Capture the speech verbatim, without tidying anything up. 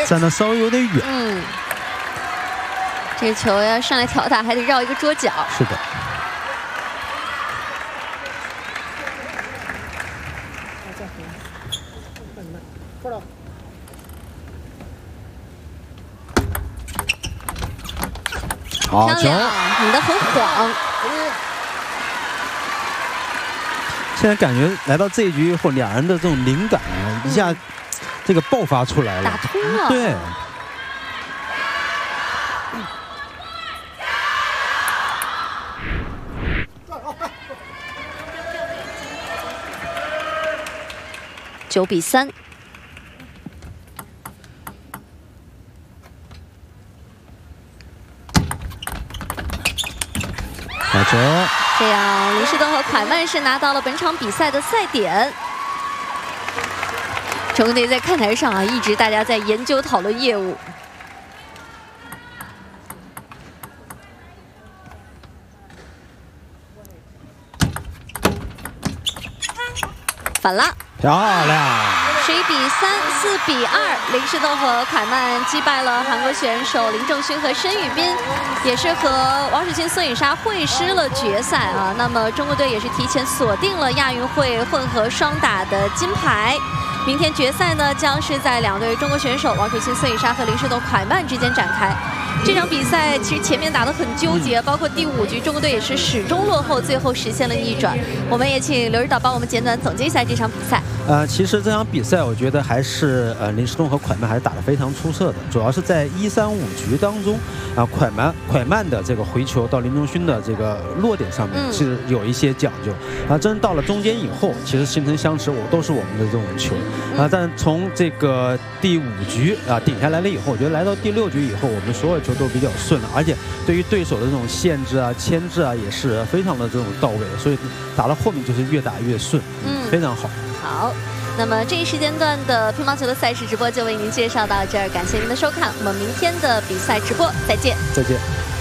站得稍微有点远。 嗯，这球要上来挑打，还得绕一个桌角。 是的。好球！ 你的很晃。 现在感觉来到这一局以后，两人的这种灵感啊，一下这个爆发出来了， 打通了。 对。 九比三。 好球！ 这样，林士东和蒯曼是拿到了本场比赛的赛点。中国队在看台上啊，一直大家在研究讨论业务。反了， 漂亮！ 十一比三，四比二，林士东和蒯曼击败了韩国选手林正勋和申宇彬，也是和王楚钦、孙颖莎会师了决赛啊。那么中国队也是提前锁定了亚运会混合双打的金牌。明天决赛呢，将是在两队中国选手王楚钦、孙颖莎和林士东、蒯曼之间展开。这场比赛其实前面打得很纠结，包括第五局中国队也是始终落后，最后实现了逆转。我们也请刘指导帮我们简短总结一下这场比赛。 呃，其实这场比赛我觉得还是呃林士东和蒯曼还是打得非常出色的，主要是在一三五局当中啊，蒯曼蒯曼的这个回球到林正勋的这个落点上面是有一些讲究啊，真到了中间以后，其实形成相持，我都是我们的这种球啊，但从这个第五局啊顶下来了以后，我觉得来到第六局以后，我们所有球都比较顺了，而且对于对手的这种限制啊、牵制啊也是非常的这种到位，所以打到后面就是越打越顺，嗯，非常好。 好，那么这一时间段的乒乓球的赛事直播就为您介绍到这儿，感谢您的收看，我们明天的比赛直播再见， 再见。